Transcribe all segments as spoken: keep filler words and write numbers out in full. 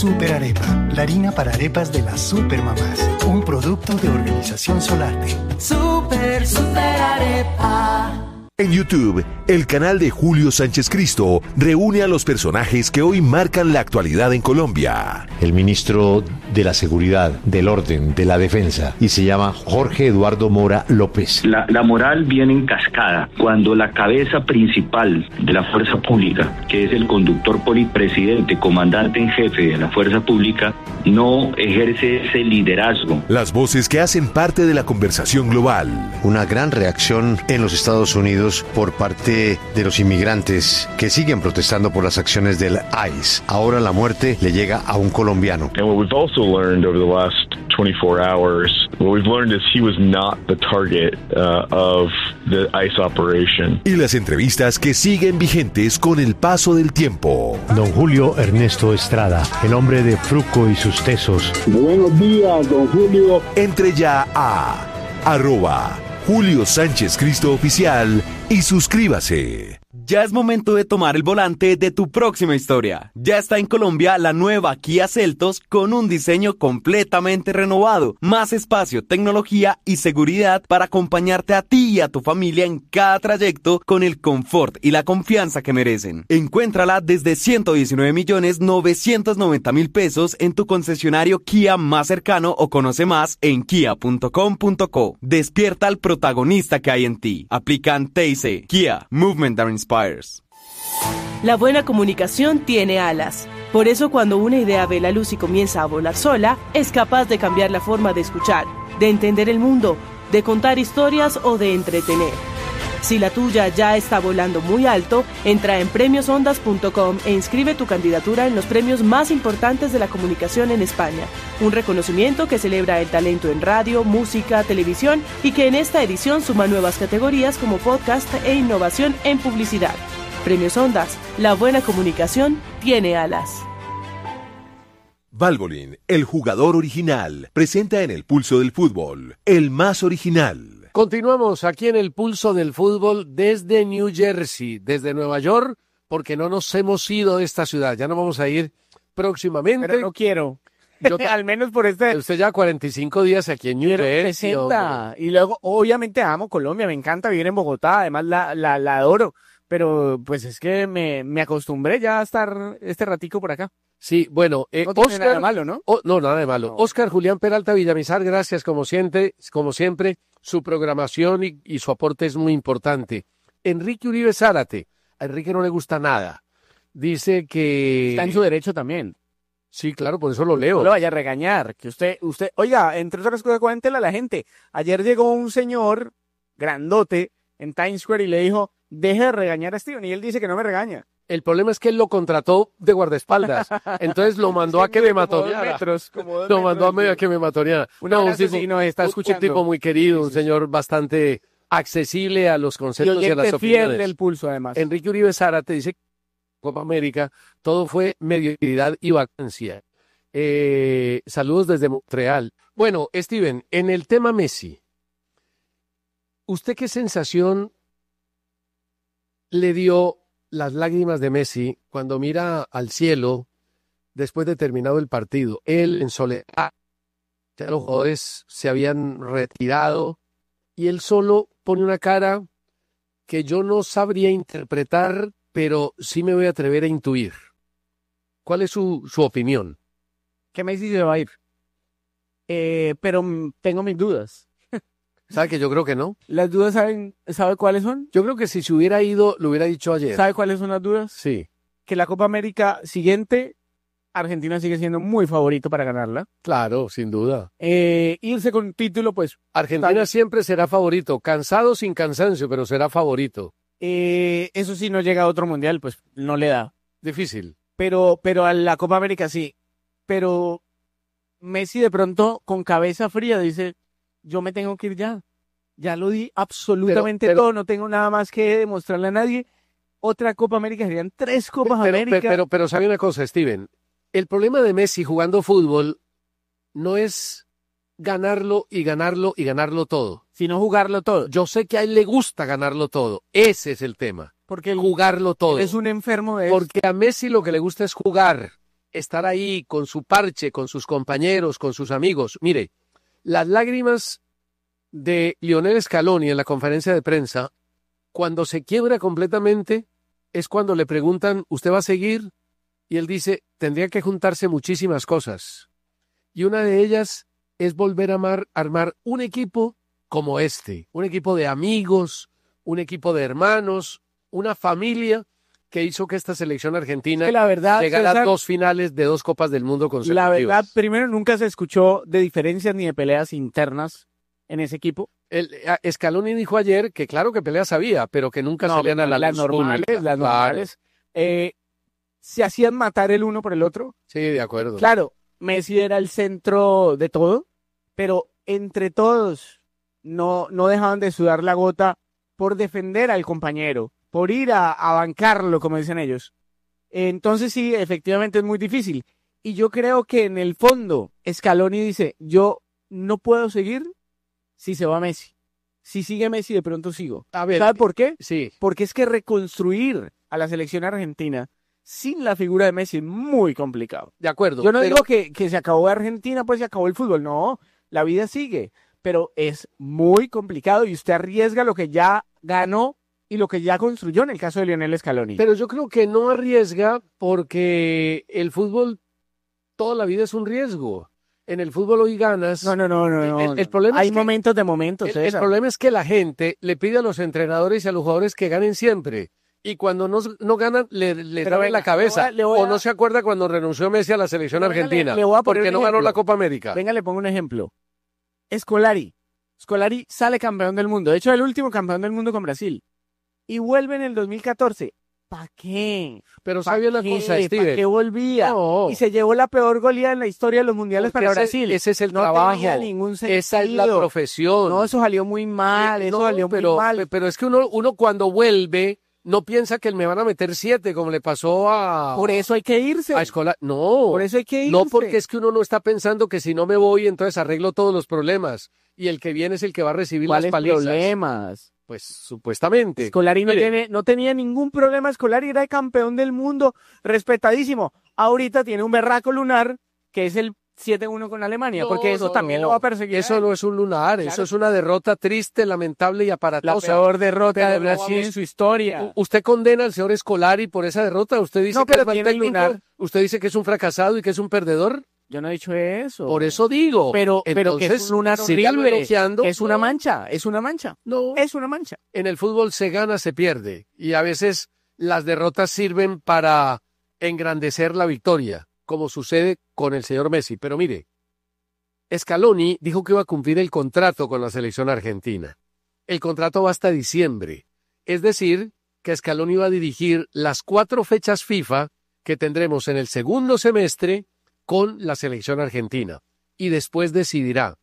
Super Arepa, la harina para arepas de las supermamás. Un producto de Organización Solarte. Super, super arepa. En YouTube, el canal de Julio Sánchez Cristo reúne a los personajes que hoy marcan la actualidad en Colombia. El ministro de la Seguridad, del Orden, de la Defensa, y se llama Jorge Eduardo Mora López. La, la moral viene en cascada cuando la cabeza principal de la fuerza pública, que es el conductor polipresidente, comandante en jefe de la fuerza pública, no ejerce ese liderazgo. Las voces que hacen parte de la conversación global. Una gran reacción en los Estados Unidos por parte de los inmigrantes que siguen protestando por las acciones del I C E. Ahora la muerte le llega a un colombiano. And what we've also learned over the last twenty-four hours, what we've learned is he was not the target uh, of the I C E operation. Y las entrevistas que siguen vigentes con el paso del tiempo. Don Julio Ernesto Estrada, el hombre de Fruco y sus tesos. Buenos días, don Julio. Entre ya a arroba Julio Sánchez Cristo Oficial y suscríbase. Ya es momento de tomar el volante de tu próxima historia. Ya está en Colombia la nueva Kia Seltos con un diseño completamente renovado, más espacio, tecnología y seguridad para acompañarte a ti y a tu familia en cada trayecto con el confort y la confianza que merecen. Encuéntrala desde ciento diecinueve millones novecientos noventa mil pesos en tu concesionario Kia más cercano o conoce más en kia punto com punto co. Despierta al protagonista que hay en ti. Aplican T I C. Kia, Movement that Inspires. La buena comunicación tiene alas. Por eso cuando una idea ve la luz y comienza a volar sola, es capaz de cambiar la forma de escuchar, de entender el mundo, de contar historias o de entretener. Si la tuya ya está volando muy alto, entra en premios ondas punto com e inscribe tu candidatura en los premios más importantes de la comunicación en España. Un reconocimiento que celebra el talento en radio, música, televisión y que en esta edición suma nuevas categorías como podcast e innovación en publicidad. Premios Ondas, la buena comunicación tiene alas. Valvoline, el jugador original, presenta en el pulso del fútbol, el más original. Continuamos aquí en el pulso del fútbol desde New Jersey, desde Nueva York, porque no nos hemos ido de esta ciudad. Ya nos vamos a ir próximamente. Pero no quiero. Yo Al menos por este. Usted ya cuarenta y cinco días aquí en New Jersey. sesenta. Y luego, obviamente, amo Colombia, me encanta vivir en Bogotá, además la, la, la adoro. Pero pues es que me, me acostumbré ya a estar este ratico por acá. Sí, bueno, eh, no tiene Oscar, nada de malo, ¿no? Oh, no, nada de malo. No. Oscar Julián Peralta Villamizar, gracias como siempre, como siempre. Su programación y, y su aporte es muy importante. Enrique Uribe Zárate, a Enrique no le gusta nada. Dice que... Está en su derecho también. Sí, claro, por eso lo leo. No lo vaya a regañar, que usted, usted, oiga, entre otras cosas, cuéntele a la gente. Ayer llegó un señor grandote en Times Square y le dijo, deje de regañar a Steven, y él dice que no me regaña. El problema es que él lo contrató de guardaespaldas, entonces lo mandó a que me matoneara. Lo mandó a medio a que me matoneara. No, un, tipo, sí, nos está un, un tipo muy querido, un señor bastante accesible a los conceptos y, y a las opiniones. El pulso, además. Enrique Uribe Zárate dice que Copa América todo fue mediocridad y vacancia. Eh, saludos desde Montreal. Bueno, Steven, en el tema Messi, ¿usted qué sensación le dio las lágrimas de Messi cuando mira al cielo después de terminado el partido? Él en soledad, ya los jugadores se habían retirado y él solo pone una cara que yo no sabría interpretar, pero sí me voy a atrever a intuir. ¿Cuál es su, su opinión? Que Messi se va a ir, eh, pero tengo mis dudas. ¿Sabe que yo creo que no? ¿Las dudas saben, sabe cuáles son? Yo creo que si se hubiera ido, lo hubiera dicho ayer. ¿Sabe cuáles son las dudas? Sí. Que la Copa América siguiente, Argentina sigue siendo muy favorito para ganarla. Claro, sin duda. Eh, irse con un título, pues... Argentina tal... siempre será favorito, cansado sin cansancio, pero será favorito. Eh, eso sí, no llega a otro mundial, pues no le da. Difícil. Pero, pero a la Copa América sí. Pero Messi de pronto, con cabeza fría, dice... Yo me tengo que ir ya. Ya lo di absolutamente pero, pero, todo. No tengo nada más que demostrarle a nadie. Otra Copa América serían tres Copas pero, América. Pero, pero, pero sabe una cosa, Steven. El problema de Messi jugando fútbol no es ganarlo y ganarlo y ganarlo todo. Sino jugarlo todo. Yo sé que a él le gusta ganarlo todo. Ese es el tema. Porque él, jugarlo todo. Él es un enfermo de Porque eso. a Messi lo que le gusta es jugar. estar ahí con su parche, con sus compañeros, con sus amigos. Mire, las lágrimas de Lionel Scaloni en la conferencia de prensa, cuando se quiebra completamente, es cuando le preguntan, ¿usted va a seguir? Y él dice, tendría que juntarse muchísimas cosas. Y una de ellas es volver a amar, armar un equipo como este, un equipo de amigos, un equipo de hermanos, una familia que hizo que esta selección argentina que la verdad, llegara César, a dos finales de dos Copas del Mundo consecutivas. La verdad, primero, nunca se escuchó de diferencias ni de peleas internas en ese equipo. El, Scaloni dijo ayer que claro que peleas había, pero que nunca no, salían a la las luz normales, pública. las normales. Claro. Eh, se hacían matar el uno por el otro. Sí, de acuerdo. Claro, Messi era el centro de todo, pero entre todos no, no dejaban de sudar la gota por defender al compañero, por ir a, a bancarlo, como dicen ellos. Entonces sí, efectivamente es muy difícil. Y yo creo que en el fondo Scaloni dice, yo no puedo seguir si se va Messi. Si sigue Messi, de pronto sigo. A ver, ¿sabe por qué? Sí. Porque es que reconstruir a la selección argentina sin la figura de Messi es muy complicado. De acuerdo. Yo no pero... digo que, que se acabó Argentina, pues se acabó el fútbol. No, la vida sigue. Pero es muy complicado y usted arriesga lo que ya ganó y lo que ya construyó en el caso de Lionel Scaloni. Pero yo creo que no arriesga porque el fútbol toda la vida es un riesgo. En el fútbol hoy ganas. No, no, no, no. no. El, el problema Hay es que, momentos de momentos. El, el problema es que la gente le pide a los entrenadores y a los jugadores que ganen siempre. Y cuando no, no ganan, le, le da la cabeza. Le voy a, le voy a, o no se acuerda cuando renunció Messi a la selección venga, argentina. Le, le voy a porque no ganó la Copa América. Venga, le pongo un ejemplo. Scolari. Scolari sale campeón del mundo. De hecho, el último campeón del mundo con Brasil. Y vuelve en el dos mil catorce. ¿Para qué? Pero sabía una cosa, Steven. ¿Para qué volvía? No. Y se llevó la peor goleada en la historia de los mundiales porque para ese, Brasil. Ese es el no trabajo. Tenía ningún sentido. Esa es la profesión. No, eso salió muy mal. Eh, eso no, salió pero, muy mal. Pero es que uno, uno cuando vuelve no piensa que me van a meter siete como le pasó a... Por eso hay que irse. A Escolar. No. Por eso hay que irse. No, porque es que uno no está pensando que si no me voy entonces arreglo todos los problemas. Y el que viene es el que va a recibir las palizas. ¿Cuáles problemas? Pues supuestamente. Scolari no, tiene, no tenía ningún problema. Scolari era el campeón del mundo, respetadísimo. Ahorita tiene un berraco lunar, que es el siete uno con Alemania, no, porque eso no, también no. lo va a perseguir. Eso no es un lunar, claro. Eso es una derrota triste, lamentable y aparatosa. La peor derrota pero de Brasil no vamos, en su historia. Usted condena al señor Scolari por esa derrota. Usted dice no, que pero es mal tiene técnico. Lunar. Usted dice que es un fracasado y que es un perdedor. Yo no he dicho eso. Por eso digo. Pero, pero que es un lunar horrible. Es una mancha, es una mancha. No. Es una mancha. En el fútbol se gana, se pierde. Y a veces las derrotas sirven para engrandecer la victoria, como sucede con el señor Messi. Pero mire, Scaloni dijo que iba a cumplir el contrato con la selección argentina. El contrato va hasta diciembre. Es decir, que Scaloni va a dirigir las cuatro fechas FIFA que tendremos en el segundo semestre con la selección argentina. Y después decidirá.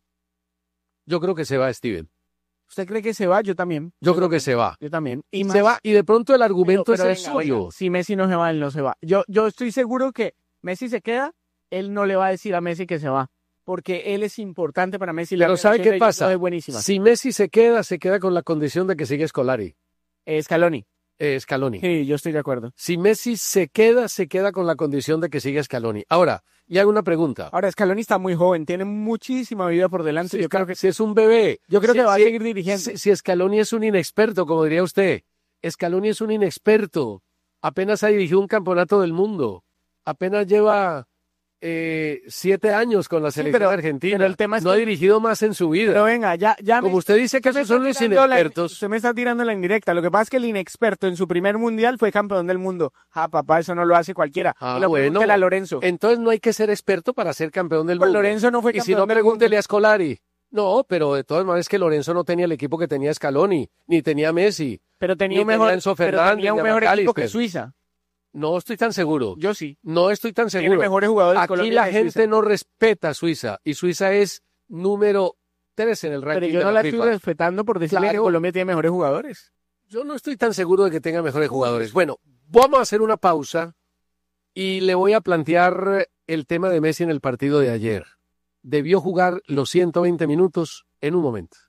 Yo creo que se va, Steven. ¿Usted cree que se va? Yo también. Yo, Yo creo que se va. Yo también. Y se va. Y de pronto el argumento pero, pero es el suyo. Si Messi no se va, él no se va. Yo, yo estoy seguro que Messi se queda, él no le va a decir a Messi que se va. Porque él es importante para Messi. Pero ¿sabe qué pasa? Es buenísima. Si Messi se queda, se queda con la condición de que sigue Scolari. Eh, Scaloni. Eh, Scaloni. Sí, yo estoy de acuerdo. Si Messi se queda, se queda con la condición de que sigue Scaloni. Ahora, y hago una pregunta. Ahora, Scaloni está muy joven, tiene muchísima vida por delante. Sí, yo creo que si es un bebé. Yo creo si, que va si, a seguir dirigiendo. Si, si Scaloni es un inexperto, como diría usted. Scaloni es un inexperto. Apenas ha dirigido un campeonato del mundo. Apenas lleva eh, siete años con la selección sí, pero, argentina. Pero el tema es no que... ha dirigido más en su vida. Pero venga, ya, ya Como me... usted dice que esos son los inexpertos. La... Usted me está tirando la indirecta. Lo que pasa es que el inexperto en su primer mundial fue campeón del mundo. Ah, papá, eso no lo hace cualquiera. Ah, y lo bueno. a Lorenzo. Entonces no hay que ser experto para ser campeón del pues mundo. Lorenzo no fue campeón Y si no, del pregúntele mundo. a Scolari. No, pero de todas maneras que Lorenzo no tenía el equipo que tenía Scaloni, ni tenía Messi. Pero tenía ni un mejor, tenía Enzo Fernández, pero tenía un mejor equipo que Suiza. No estoy tan seguro. Yo sí. No estoy tan seguro. Tiene mejores jugadores. Aquí Colombia la que gente Suiza. no respeta a Suiza y Suiza es número tres en el ranking. Pero yo de no la, la FIFA. estoy respetando por decirle Claro. que Colombia tiene mejores jugadores. Yo no estoy tan seguro de que tenga mejores jugadores. Bueno, vamos a hacer una pausa y le voy a plantear el tema de Messi en el partido de ayer. Debió jugar los ciento veinte minutos en un momento.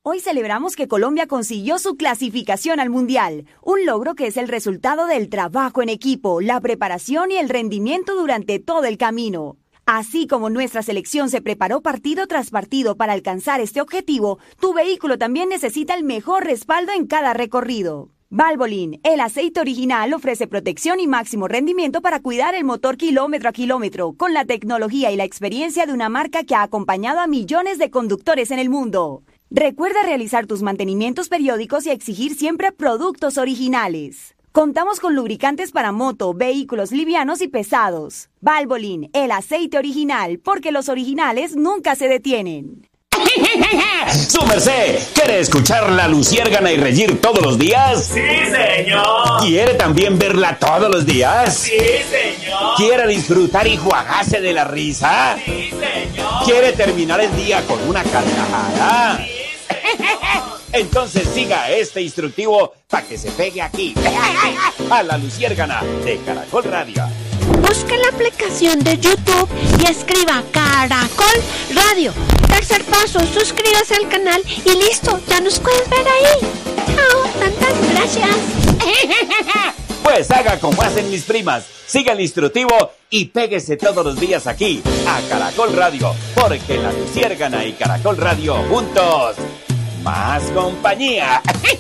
Hoy celebramos que Colombia consiguió su clasificación al Mundial, un logro que es el resultado del trabajo en equipo, la preparación y el rendimiento durante todo el camino. Así como nuestra selección se preparó partido tras partido para alcanzar este objetivo, tu vehículo también necesita el mejor respaldo en cada recorrido. Valvoline, el aceite original, ofrece protección y máximo rendimiento para cuidar el motor kilómetro a kilómetro, con la tecnología y la experiencia de una marca que ha acompañado a millones de conductores en el mundo. Recuerda realizar tus mantenimientos periódicos y exigir siempre productos originales. Contamos con lubricantes para moto, vehículos livianos y pesados. Valvoline, el aceite original, porque los originales nunca se detienen. ¡Su merced! ¿Quiere escuchar la Luciérgana y reír todos los días? ¡Sí, señor! ¿Quiere también verla todos los días? ¡Sí, señor! ¿Quiere disfrutar y juagarse de la risa? ¡Sí, señor! ¿Quiere terminar el día con una carcajada? ¡Sí, señor! Entonces siga este instructivo para que se pegue aquí, a la Luciérgana de Caracol Radio. Busque la aplicación de YouTube y escriba Caracol Radio. Tercer paso, suscríbase al canal y listo, ya nos puedes ver ahí. Chao, tantas gracias. Pues haga como hacen mis primas, siga el instructivo y péguese todos los días aquí, a Caracol Radio, porque la Luciérgana y Caracol Radio juntos, más compañía.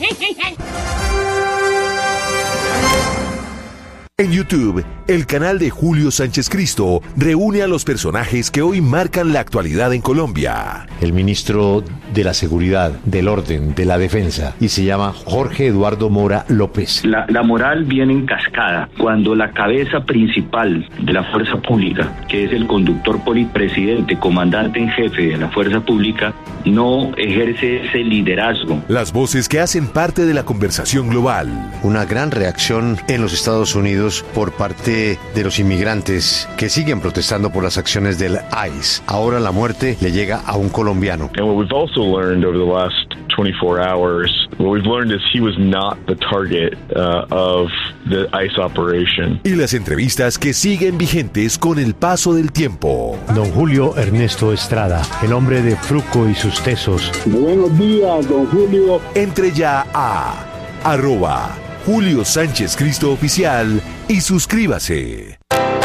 En YouTube, el canal de Julio Sánchez Cristo reúne a los personajes que hoy marcan la actualidad en Colombia. El ministro de la Seguridad, del Orden, de la Defensa, y se llama Jorge Eduardo Mora López. La, la moral viene en cascada. Cuando la cabeza principal de la fuerza pública, que es el conductor polipresidente, comandante en jefe de la fuerza pública, no ejerce ese liderazgo. Las voces que hacen parte de la conversación global. Una gran reacción en los Estados Unidos por parte de los inmigrantes que siguen protestando por las acciones del I C E. Ahora la muerte le llega a un colombiano. And what we've also learned over the last twenty-four hours, what we've learned is he was not the target uh, of the I C E operation. Y las entrevistas que siguen vigentes con el paso del tiempo. Don Julio Ernesto Estrada, el hombre de Fruco y sus tesos. Buenos días, don Julio. Entre ya a arroba Julio Sánchez Cristo Oficial y suscríbase.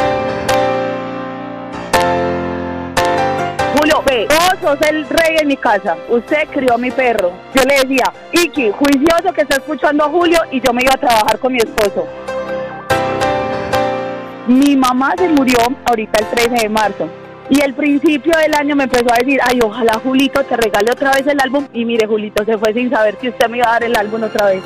Julio, ve, vos sos el rey en mi casa. Usted crió a mi perro. Yo le decía, Iki, juicioso que está escuchando a Julio, y yo me iba a trabajar con mi esposo. Mi mamá se murió ahorita el trece de marzo. Y al principio del año me empezó a decir, ay, ojalá Julito te regale otra vez el álbum. Y mire, Julito se fue sin saber que usted me iba a dar el álbum otra vez.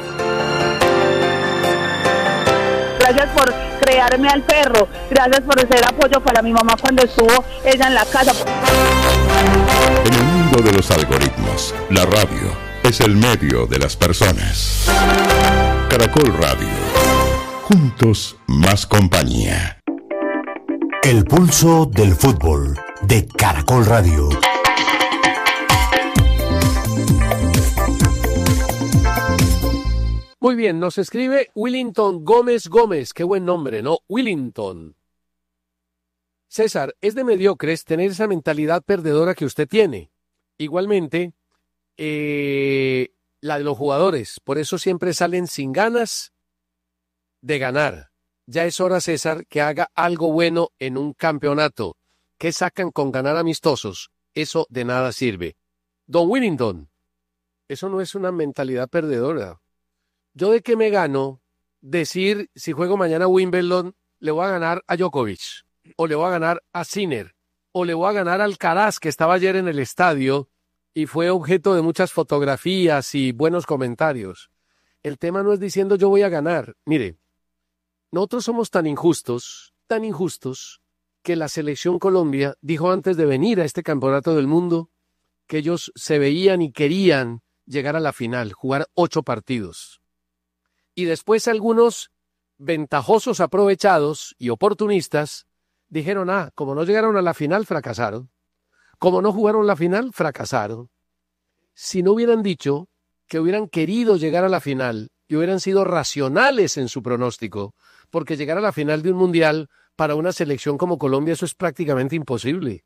Gracias por crearme al perro. Gracias por ser apoyo para mi mamá cuando estuvo ella en la casa. En el mundo de los algoritmos, la radio es el medio de las personas. Caracol Radio. Juntos, más compañía. El pulso del fútbol de Caracol Radio. Muy bien, nos escribe Willington Gómez Gómez. Qué buen nombre, ¿no? Willington. César, es de mediocres tener esa mentalidad perdedora que usted tiene. Igualmente, eh, la de los jugadores. Por eso siempre salen sin ganas de ganar. Ya es hora, César, que haga algo bueno en un campeonato. ¿Qué sacan con ganar amistosos? Eso de nada sirve. Don Willington, eso no es una mentalidad perdedora. ¿Yo de qué me gano decir si juego mañana a Wimbledon le voy a ganar a Djokovic, o le voy a ganar a Sinner, o le voy a ganar a Alcaraz, que estaba ayer en el estadio y fue objeto de muchas fotografías y buenos comentarios? El tema no es diciendo yo voy a ganar. Mire, nosotros somos tan injustos, tan injustos, que la Selección Colombia dijo antes de venir a este campeonato del mundo que ellos se veían y querían llegar a la final, jugar ocho partidos. Y después algunos ventajosos aprovechados y oportunistas dijeron, ah, como no llegaron a la final, fracasaron. Como no jugaron la final, fracasaron. Si no hubieran dicho que hubieran querido llegar a la final y hubieran sido racionales en su pronóstico, porque llegar a la final de un mundial para una selección como Colombia, eso es prácticamente imposible.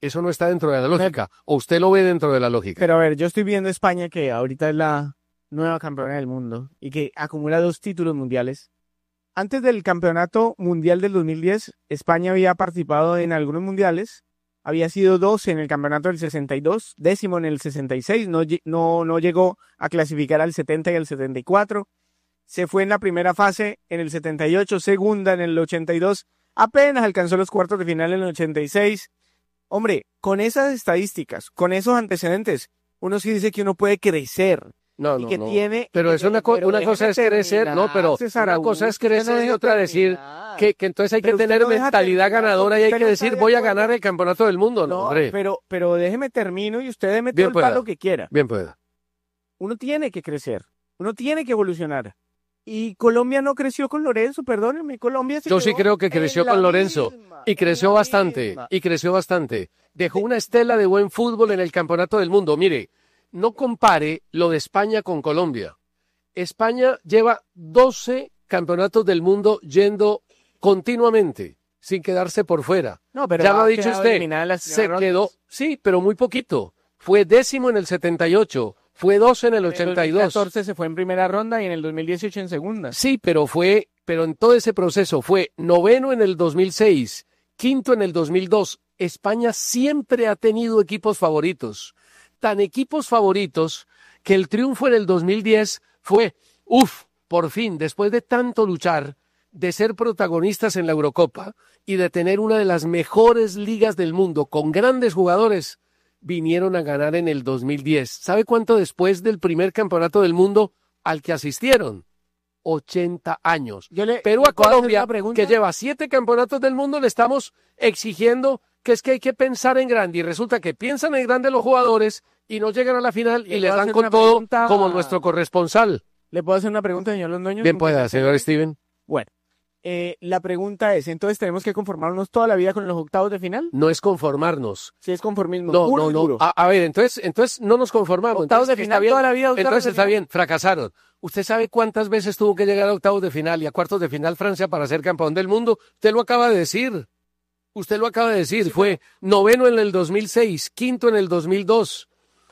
Eso no está dentro de la lógica. ¿O usted lo ve dentro de la lógica? Pero a ver, yo estoy viendo España, que ahorita es la nueva campeona del mundo y que acumula dos títulos mundiales. Antes del campeonato mundial del dos mil diez, España había participado en algunos mundiales. Había sido doce en el campeonato del sesenta y dos, décimo en el sesenta y seis, no, no, no llegó a clasificar al setenta y al setenta y cuatro. Se fue en la primera fase en el setenta y ocho, segunda en el ochenta y dos, apenas alcanzó los cuartos de final en el ochenta y seis. Hombre, con esas estadísticas, con esos antecedentes, uno sí dice que uno puede crecer. No, y no, que no. tiene, pero es una, co pero una cosa es crecer, terminar, no, pero César una Augusto, cosa es usted crecer no y deja otra decir que, que entonces hay Pero que usted tener no deja mentalidad terminar, ganadora y hay usted que no decir está de voy a acuerdo. ganar el campeonato del mundo, no, No, hombre. pero, pero déjeme termino y usted déjeme todo Bien el pueda. palo que quiera. Bien pueda. Uno tiene que crecer, uno tiene que evolucionar. Y Colombia no creció con Lorenzo, perdónenme, Colombia se Yo sí quedó creo que creció en la con Lorenzo misma, y creció en la bastante, misma. y creció bastante. Dejó una estela de buen fútbol en el campeonato del mundo. Mire, no compare lo de España con Colombia. España lleva doce campeonatos del mundo yendo continuamente, sin quedarse por fuera. No, pero ya lo ha ha dicho quedado usted, eliminada en las se primeras quedó, rondas. sí, pero muy poquito. Fue décimo en el setenta y ocho, fue doce en el ochenta y dos. En el dos mil catorce se fue en primera ronda y en el dos mil dieciocho en segunda. Sí, pero fue, pero en todo ese proceso fue noveno en el dos mil seis, quinto en el dos mil dos. España siempre ha tenido equipos favoritos, tan equipos favoritos que el triunfo en el dos mil diez fue, uff, por fin, después de tanto luchar, de ser protagonistas en la Eurocopa y de tener una de las mejores ligas del mundo con grandes jugadores, vinieron a ganar en el dos mil diez. ¿Sabe cuánto después del primer campeonato del mundo al que asistieron? ochenta años. Yo le, Pero a ¿puedo hacer Colombia, una pregunta? que lleva siete campeonatos del mundo, le estamos exigiendo que es que hay que pensar en grande. Y resulta que piensan en grande los jugadores y no llegan a la final y ¿Le les puedo dan hacer con una todo pregunta? como nuestro corresponsal. ¿Le puedo hacer una pregunta, señor Londoño? Bien pueda, señor Steven. Bueno, eh, la pregunta es, ¿entonces tenemos que conformarnos toda la vida con los octavos de final? No es conformarnos. Si es conformismo. No, puro no, y no. duro. A, a ver, entonces, entonces no nos conformamos. Octavos Entonces, de está final bien. toda la vida, octavos Entonces de está final. bien, fracasaron. ¿Usted sabe cuántas veces tuvo que llegar a octavos de final y a cuartos de final Francia para ser campeón del mundo? Usted lo acaba de decir. Usted lo acaba de decir. Sí, Fue noveno en el dos mil seis, quinto en el dos mil dos,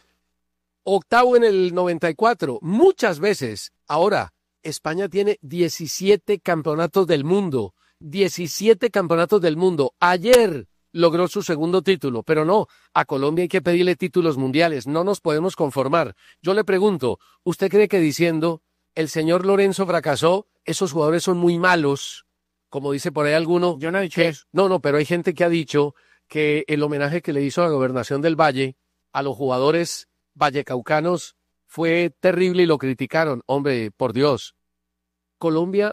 octavo en el noventa y cuatro. Muchas veces. Ahora, España tiene diecisiete campeonatos del mundo. diecisiete campeonatos del mundo. Ayer logró su segundo título, pero no, a Colombia hay que pedirle títulos mundiales, no nos podemos conformar. Yo le pregunto, ¿usted cree que diciendo el señor Lorenzo fracasó, esos jugadores son muy malos, como dice por ahí alguno? Yo no he dicho que, eso. No, no, pero hay gente que ha dicho que el homenaje que le hizo a la Gobernación del Valle a los jugadores vallecaucanos fue terrible y lo criticaron. Hombre, por Dios, Colombia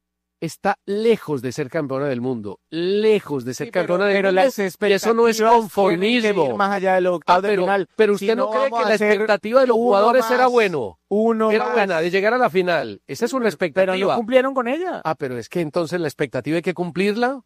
está lejos de ser campeona del mundo, lejos de ser Sí, pero- campeona del pero mundo, las y eso no es expectativas tienen que conformismo. ir más allá de los octavos Ah, de pero, final. pero usted Si no, no cree vamos que a la hacer expectativa de los uno jugadores era más, bueno, Uno era más. buena, de llegar a la final. Esa es una expectativa. Pero no cumplieron con ella. Ah, pero es que entonces la expectativa hay que cumplirla.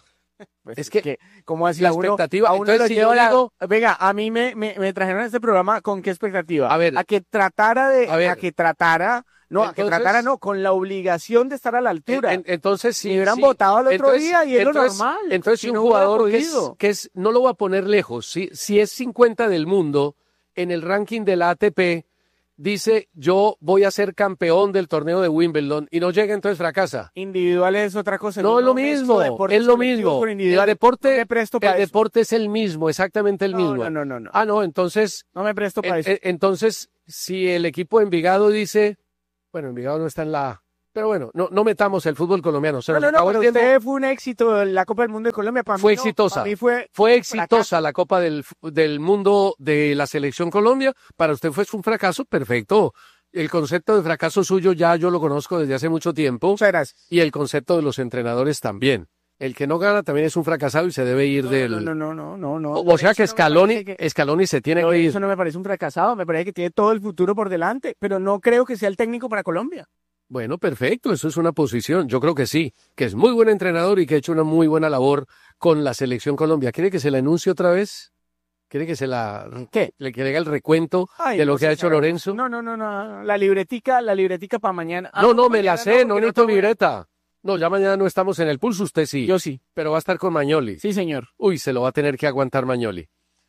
Pues es que, ¿cómo así? la A uno- expectativa, a uno entonces lo si lleva yo la- digo- Venga, a mí me, me, me trajeron a este programa con qué expectativa. A ver. A que tratara de, A ver. a que tratara, no, a que Entonces- tratara no, con la obligación de estar a la altura. En- en- entonces sí. Si hubieran sí. votado al otro Entonces- día y es lo entonces- normal. Entonces, Si si un no hubiera jugador que es, podido. que es, no lo va a poner lejos, si, si es cincuenta del mundo, en el ranking de la A T P, dice yo voy a ser campeón del torneo de Wimbledon y no llega, entonces fracasa. Individual es otra cosa. No, es lo mismo, es lo mismo. El deporte, No me presto el para eso. deporte es el mismo, exactamente el No, mismo. no, no, no, no. Ah, no, entonces, No me presto para en- eso. en- entonces, si el equipo de Envigado dice, bueno, Envigado no está en la A, pero bueno, no, no metamos el fútbol colombiano. Se No, nos no, no, acabó el pero tiempo. usted fue un éxito en la Copa del Mundo de Colombia. Para Fue mí no, exitosa. para mí fue, Fue exitosa la Copa del, del Mundo de la Selección Colombia. Para usted fue un fracaso, perfecto. El concepto de fracaso suyo ya yo lo conozco desde hace mucho tiempo. Y el concepto de los entrenadores también. El que no gana también es un fracasado y se debe ir del... No, no, no, no, no. O, o sea que Eso no me Scaloni, parece que- Scaloni se tiene No, que ir. eso no me parece un fracasado, me parece que tiene todo el futuro por delante, pero no creo que sea el técnico para Colombia. Bueno, perfecto, eso es una posición. Yo creo que sí, que es muy buen entrenador y que ha hecho una muy buena labor con la Selección Colombia. ¿Quiere que se la enuncie otra vez? ¿Quiere que se la... ¿Qué? ¿Le que le haga el recuento Ay, de lo no, que ha hecho señora. Lorenzo? No, no, no, no, la libretica, la libretica para mañana. Ah, No, no, me la mañana sé, no, no porque necesito tengo- libreta. No, ya mañana no estamos en el pulso, usted sí. Yo sí. Pero va a estar con Mañoli. Sí, señor. Uy, se lo va a tener que aguantar Mañoli.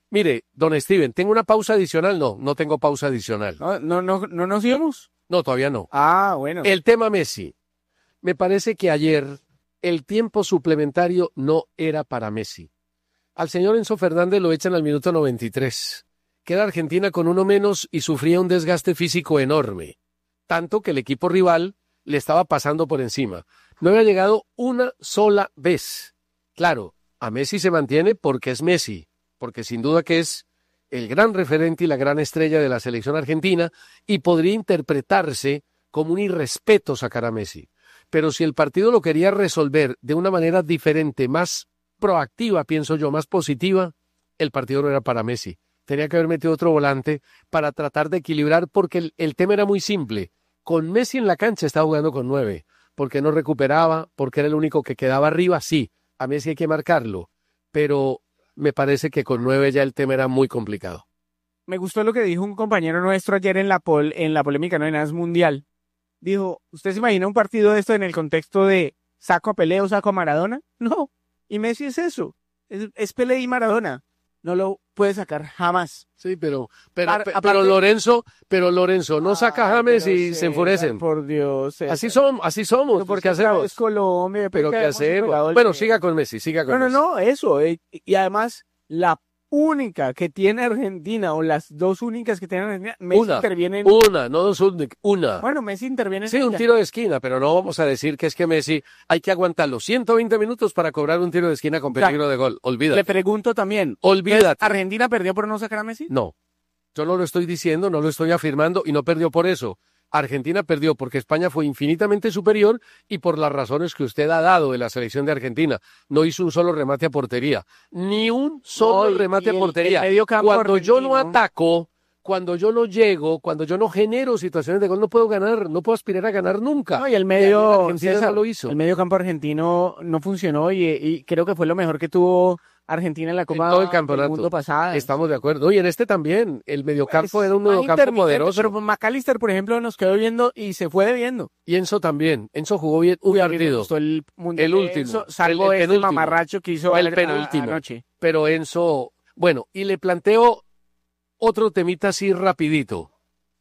Mire, don Steven, ¿tengo una pausa adicional? No, no tengo pausa adicional. No, no, no, ¿no nos íbamos? No, todavía no. Ah, bueno. El tema Messi. Me parece que ayer el tiempo suplementario no era para Messi. Al señor Enzo Fernández lo echan al minuto noventa y tres. Queda Argentina con uno menos y sufría un desgaste físico enorme. Tanto que el equipo rival le estaba pasando por encima. No había llegado una sola vez. Claro, a Messi se mantiene porque es Messi, porque sin duda que es el gran referente y la gran estrella de la selección argentina y podría interpretarse como un irrespeto sacar a Messi. Pero si el partido lo quería resolver de una manera diferente, más proactiva, pienso yo, más positiva, el partido no era para Messi. Tenía que haber metido otro volante para tratar de equilibrar, porque el, el tema era muy simple. Con Messi en la cancha estaba jugando con nueve, porque no recuperaba, porque era el único que quedaba arriba, sí, a Messi hay que marcarlo, pero me parece que con nueve ya el tema era muy complicado. Me gustó lo que dijo un compañero nuestro ayer en la, pol, en la polémica, no en As Mundial. Dijo, ¿usted se imagina un partido de esto en el contexto de saco a Pelé o saco a Maradona? No, y Messi es eso, es, es Pelé y Maradona. No lo puede sacar jamás. Sí, pero pero, Par, pero aparte, Lorenzo, pero Lorenzo no saca a James y César, se enfurecen. Por Dios. César. Así somos, así somos. Porque ¿Qué hacemos? Es Colombia, pero ¿qué hacemos? Bueno, siga con Messi, siga con no, Messi. No, no, eso. Eh, y además, la única que tiene Argentina, o las dos únicas que tiene Argentina, Messi una, interviene en... Una, no dos, una. Bueno, Messi interviene en... Sí, un tiro de esquina, pero no vamos a decir que es que Messi hay que aguantar los ciento veinte minutos para cobrar un tiro de esquina con peligro ya. de gol. Olvídate. Le pregunto también. Olvídate. ¿Argentina perdió por no sacar a Messi? No. Yo no lo estoy diciendo, no lo estoy afirmando y no perdió por eso. Argentina perdió porque España fue infinitamente superior y por las razones que usted ha dado de la selección de Argentina. No hizo un solo remate a portería. Ni un solo no, remate el, a portería. El cuando argentino. Yo no ataco, cuando yo no llego, cuando yo no genero situaciones de gol, no puedo ganar, no puedo aspirar a ganar nunca. No, y el medio, Argentina César, no lo hizo. El medio campo argentino no funcionó y, y creo que fue lo mejor que tuvo Argentina en la Copa en todo el campeonato. del Mundo pasada. Estamos de acuerdo. Y en este también, el mediocampo pues, era un mediocampo poderoso. Pero McAllister, por ejemplo, nos quedó viendo y se fue debiendo. Y Enzo también. Enzo jugó bien un Uy, partido. El, el último. Enzo, salvo el, el este mamarracho que hizo el penúltimo. Anoche. Pero Enzo, bueno, y le planteo otro temita así rapidito.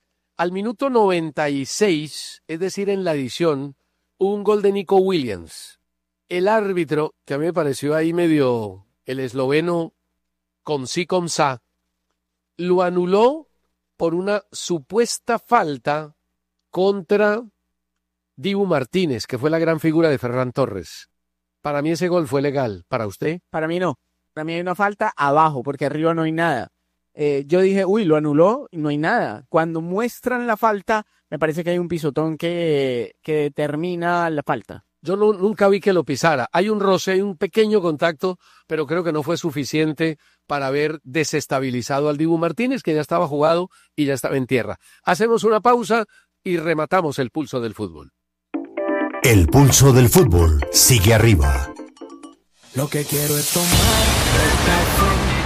Al minuto noventa y seis, es decir, en la adición, hubo un gol de Nico Williams. El árbitro, que a mí me pareció ahí medio... el esloveno con sí con sa, lo anuló por una supuesta falta contra Dibu Martínez, que fue la gran figura de Ferran Torres. Para mí ese gol fue legal. ¿Para usted? Para mí no. Para mí hay una falta abajo, porque arriba no hay nada. Eh, yo dije, uy, lo anuló y no hay nada. Cuando muestran la falta, me parece que hay un pisotón que, que determina la falta. Yo no, nunca vi que lo pisara. Hay un roce, hay un pequeño contacto, pero creo que no fue suficiente para haber desestabilizado al Dibu Martínez, que ya estaba jugado y ya estaba en tierra. Hacemos una pausa y rematamos el pulso del fútbol. El pulso del fútbol sigue arriba. Lo que quiero es tomar el café.